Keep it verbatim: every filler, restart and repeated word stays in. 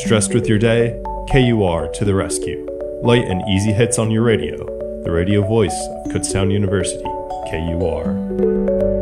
Stressed with your day? K U R to the rescue. Light and easy hits on your radio. The radio voice of Kutztown University, K U R.